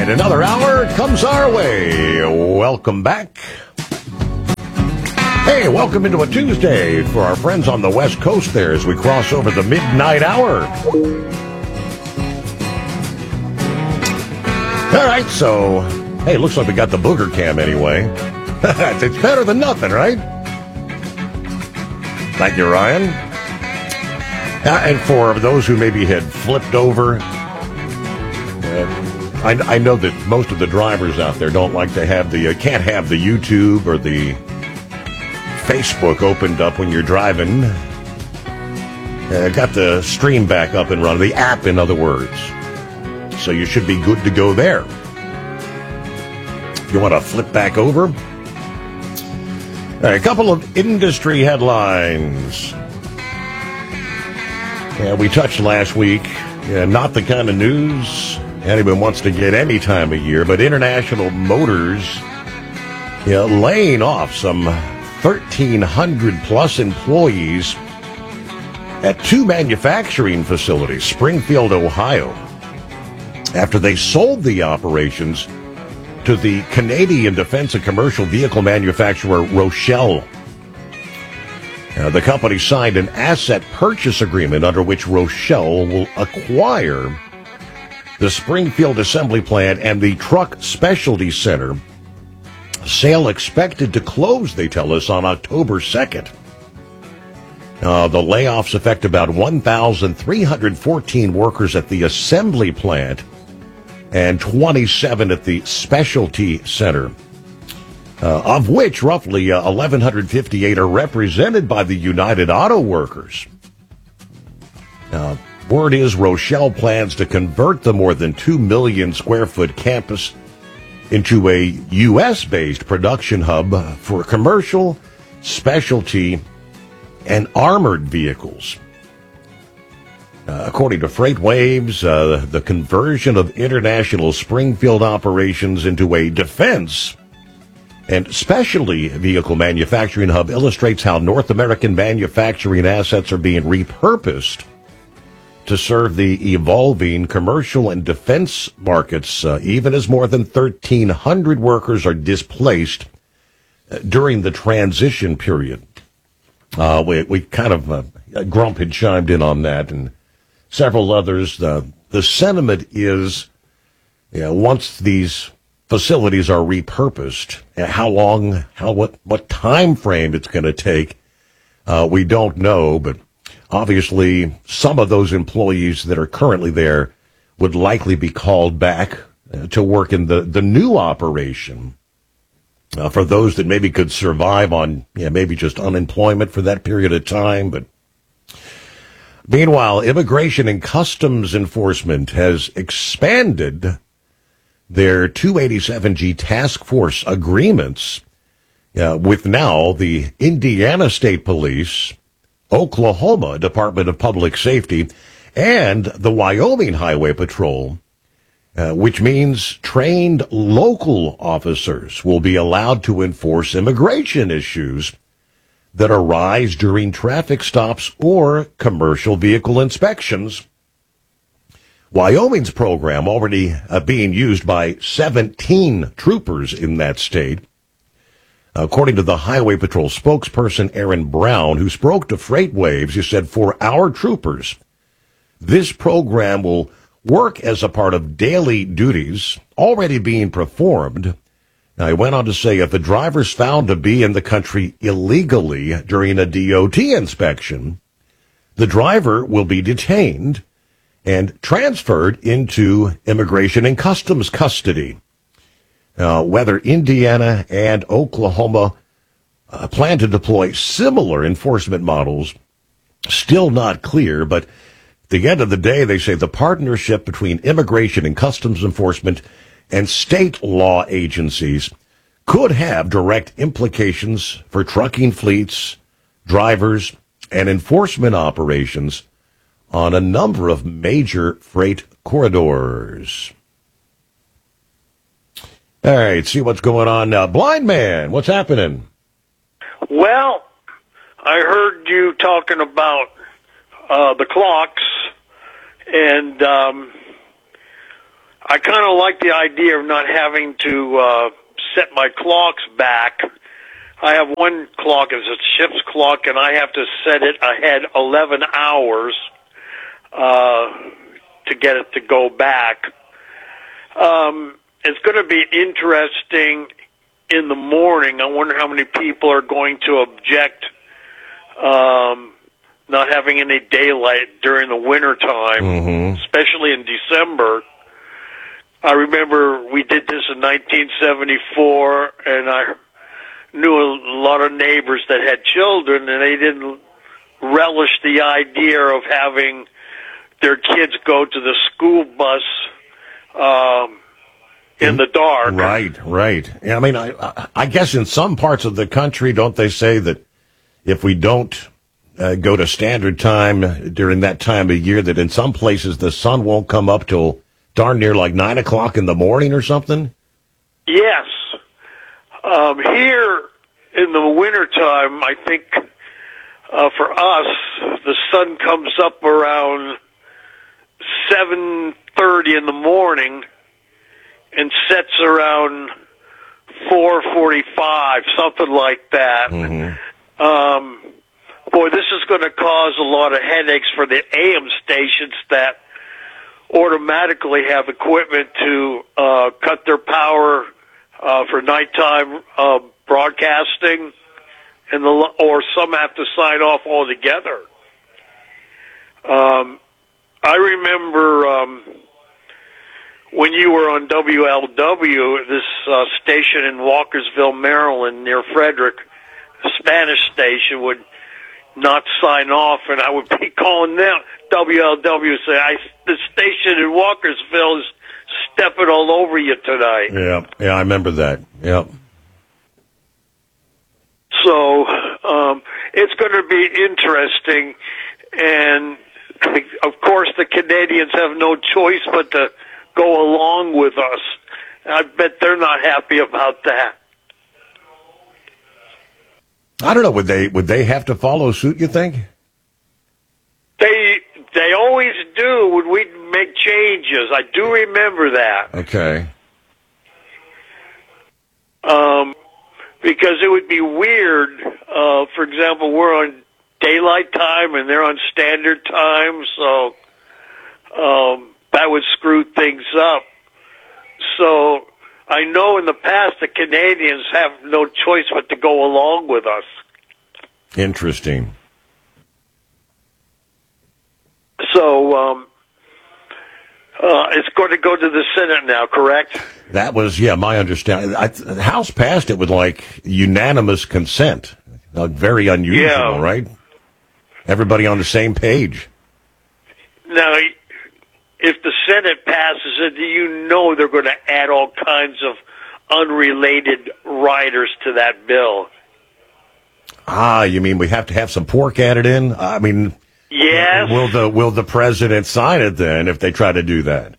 right, another hour comes our way. Welcome back. Hey, welcome into a Tuesday for our friends on the West Coast there as we cross over the midnight hour. All right, so, hey, looks like we got the booger cam anyway. It's better than nothing, right? Thank you, Ryan. And for those who maybe had flipped over, I know that most of the drivers out there don't like to have can't have the YouTube or the Facebook opened up when you're driving. Got the stream back up and running, the app, in other words. So you should be good to go there. If you want to flip back over. All right, a couple of industry headlines. Yeah, we touched last week. Not the kind of news anyone wants to get any time of year, but International Motors laying off some 1,300 plus employees at two manufacturing facilities, Springfield, Ohio, after they sold the operations to the Canadian defense and commercial vehicle manufacturer Rochelle. The company signed an asset purchase agreement under which Rochelle will acquire the Springfield Assembly Plant and the Truck Specialty Center. Sale expected to close, they tell us, on October 2nd. The layoffs affect about 1,314 workers at the assembly plant and 27 at the Specialty Center, of which roughly 1,158 are represented by the United Auto Workers. Word is Rochelle plans to convert the more than 2 million square foot campus into a U.S.-based production hub for commercial, specialty, and armored vehicles. According to FreightWaves, the conversion of international Springfield operations into a defense and specialty vehicle manufacturing hub illustrates how North American manufacturing assets are being repurposed to serve the evolving commercial and defense markets, even as more than 1,300 workers are displaced during the transition period. We kind of, Grump had chimed in on that, and several others. The sentiment is, once these facilities are repurposed, how long, what time frame it's going to take, we don't know, but obviously some of those employees that are currently there would likely be called back to work in the new operation. For those that maybe could survive on, maybe just unemployment for that period of time. But meanwhile, Immigration and Customs Enforcement has expanded their 287G task force agreements with now the Indiana State Police, Oklahoma Department of Public Safety, and the Wyoming Highway Patrol, which means trained local officers will be allowed to enforce immigration issues that arise during traffic stops or commercial vehicle inspections. Wyoming's program already being used by 17 troopers in that state. According to the Highway Patrol spokesperson, Aaron Brown, who spoke to FreightWaves, he said, for our troopers, this program will work as a part of daily duties already being performed. Now, he went on to say if a driver's found to be in the country illegally during a DOT inspection, the driver will be detained and transferred into Immigration and Customs custody. Whether Indiana and Oklahoma plan to deploy similar enforcement models, still not clear, but at the end of the day, they say the partnership between Immigration and Customs Enforcement and state law agencies could have direct implications for trucking fleets, drivers, and enforcement operations on a number of major freight corridors. All right, see what's going on now. Blind man, what's happening? Well, I heard you talking about the clocks, and I kind of like the idea of not having to set my clocks back. I have one clock, it's a ship's clock, and I have to set it ahead 11 hours to get it to go back. It's going to be interesting in the morning. I wonder how many people are going to object not having any daylight during the winter time, especially in December. I remember we did this in 1974, and I knew a lot of neighbors that had children, and they didn't relish the idea of having their kids go to the school bus in the dark. Right. Yeah, I mean, I guess in some parts of the country, don't they say that if we don't go to standard time during that time of year, that in some places the sun won't come up till darn near like 9 o'clock in the morning or something? Yes. Here in the wintertime, I think for us, the sun comes up around 7:30 in the morning and sets around 4:45, something like that. Boy, this is going to cause a lot of headaches for the AM stations that automatically have equipment to cut their power for nighttime broadcasting, and or some have to sign off altogether. I remember when you were on WLW, this station in Walkersville, Maryland, near Frederick, a Spanish station, would not sign off, and I would be calling them WLW, say, the station in Walkersville is stepping all over you tonight. Yeah, I remember that. Yep. So it's going to be interesting, and of course the Canadians have no choice but to go along with us. I bet they're not happy about that. I don't know. Would they have to follow suit, you think? They always do when we make changes. I do remember that. Okay. Because it would be weird. For example, we're on daylight time and they're on standard time, so that would screw things up. So I know in the past the Canadians have no choice but to go along with us. Interesting. So it's going to go to the Senate now, correct? That was, my understanding. The House passed it with, unanimous consent. Very unusual, right? Everybody on the same page. Now, if the Senate passes it, you know they're going to add all kinds of unrelated riders to that bill. You mean we have to have some pork added in? I mean, yes. Will the president sign it then if they try to do that?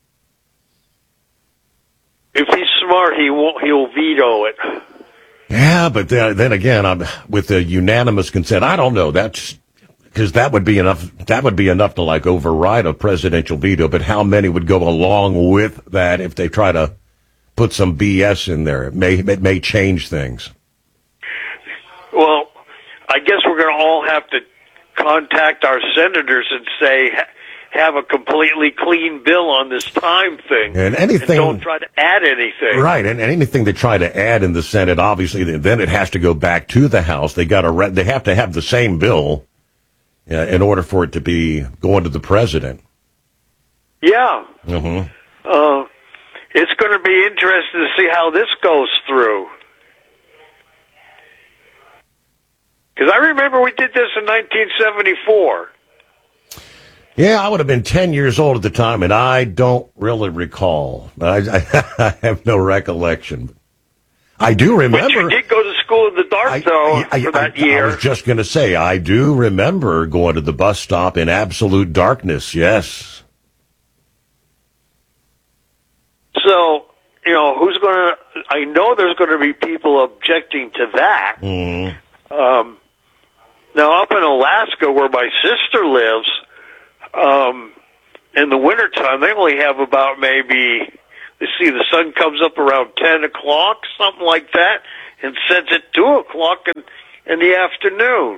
If he's smart, he'll veto it. Yeah, but then again, with the unanimous consent, I don't know. That's because that would be enough. That would be enough to override a presidential veto. But how many would go along with that if they try to put some BS in there? It may change things. Well, I guess we're going to all have to contact our senators and say, have a completely clean bill on this time thing. And anything, and don't try to add anything. Right, and anything they try to add in the Senate, obviously, then it has to go back to the House. They have to have the same bill in order for it to be going to the president. Yeah. Mm-hmm. It's going to be interesting to see how this goes through. Because I remember we did this in 1974. Yeah, I would have been 10 years old at the time, and I don't really recall. I have no recollection. I do remember. But you did go to school in the dark, for that year. I was just going to say, I do remember going to the bus stop in absolute darkness, yes. So, I know there's going to be people objecting to that. Mm. Now, up in Alaska, where my sister lives, in the wintertime, they only have about maybe, let's see, the sun comes up around 10 o'clock, something like that, and sets at 2 o'clock in the afternoon.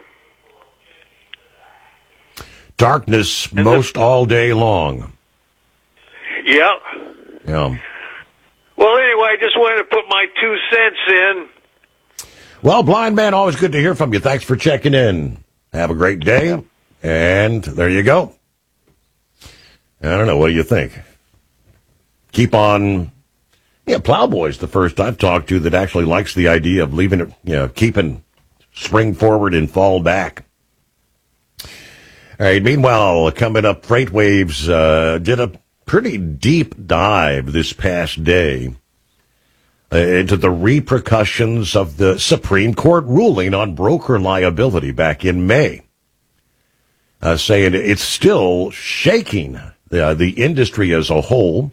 Darkness most all day long. Yeah. Yeah. Well, anyway, I just wanted to put my 2 cents in. Well, blind man, always good to hear from you. Thanks for checking in. Have a great day. And there you go. I don't know. What do you think? Keep on. Yeah, Plowboy's the first I've talked to that actually likes the idea of leaving it, keeping spring forward and fall back. All right. Meanwhile, coming up, FreightWaves did a pretty deep dive this past day into the repercussions of the Supreme Court ruling on broker liability back in May, saying it's still shaking the industry as a whole,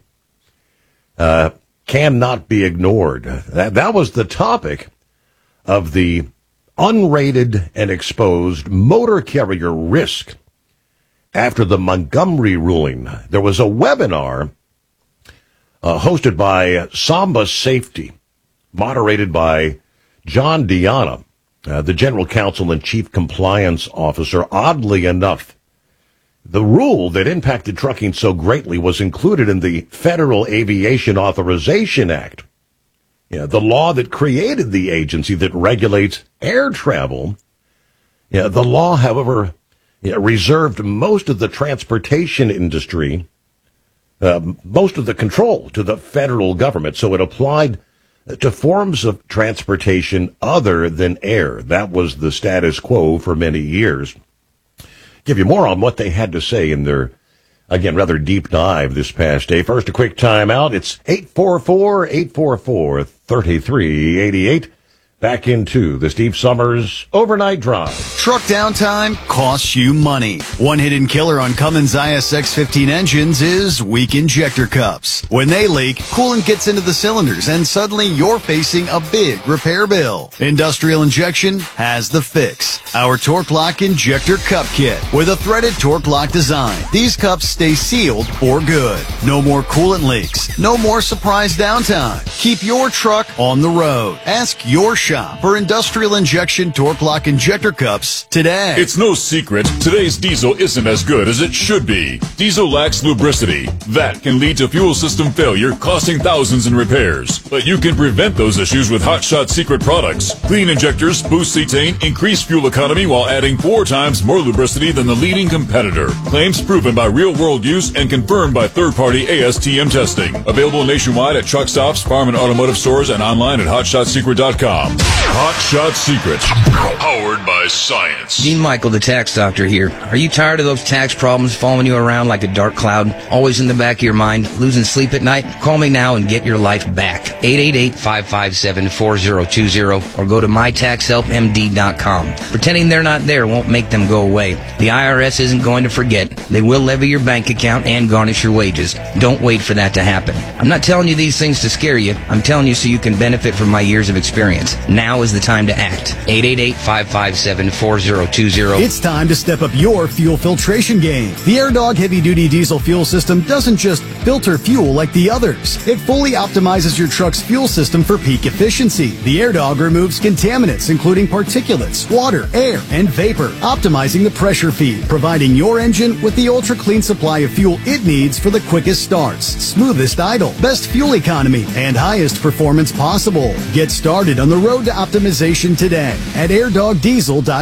cannot be ignored. That was the topic of the unrated and exposed motor carrier risk after the Montgomery ruling. There was a webinar hosted by Samba Safety, moderated by John Diana, the General Counsel and Chief Compliance Officer. Oddly enough, the rule that impacted trucking so greatly was included in the Federal Aviation Authorization Act, the law that created the agency that regulates air travel. The law, however, reserved most of the transportation industry, most of the control to the federal government, so it applied to forms of transportation other than air. That was the status quo for many years. Give you more on what they had to say in their, again, rather deep dive this past day. First, a quick time out. It's 844-844-3388. Back into the Steve Summers Overnight Drive. Truck downtime costs you money. One hidden killer on Cummins ISX-15 engines is weak injector cups. When they leak, coolant gets into the cylinders and suddenly you're facing a big repair bill. Industrial Injection has the fix. Our Torque Lock Injector Cup Kit with a threaded Torque Lock design. These cups stay sealed for good. No more coolant leaks. No more surprise downtime. Keep your truck on the road. Ask your shop for Industrial Injection Torque Lock Injector Cups today. It's no secret, today's diesel isn't as good as it should be. Diesel lacks lubricity. That can lead to fuel system failure, costing thousands in repairs. But you can prevent those issues with Hot Shot Secret products. Clean injectors boost cetane, increase fuel economy while adding 4 times more lubricity than the leading competitor. Claims proven by real-world use and confirmed by third-party ASTM testing. Available nationwide at truck stops, farm and automotive stores, and online at hotshotsecret.com. Hot Shot Secret, powered by science. Dean Michael, the tax doctor here. Are you tired of those tax problems following you around like a dark cloud, always in the back of your mind, losing sleep at night? Call me now and get your life back. 888-557-4020 or go to mytaxhelpmd.com. Pretending they're not there won't make them go away. The IRS isn't going to forget. They will levy your bank account and garnish your wages. Don't wait for that to happen. I'm not telling you these things to scare you. I'm telling you so you can benefit from my years of experience. Now is the time to act. 888-557-4020. It's time to step up your fuel filtration game. The AirDog heavy-duty diesel fuel system doesn't just filter fuel like the others. It fully optimizes your truck's fuel system for peak efficiency. The AirDog removes contaminants, including particulates, water, air, and vapor, optimizing the pressure feed, providing your engine with the ultra-clean supply of fuel it needs for the quickest starts, smoothest idle, best fuel economy, and highest performance possible. Get started on the road to optimization today at airdogdiesel.com.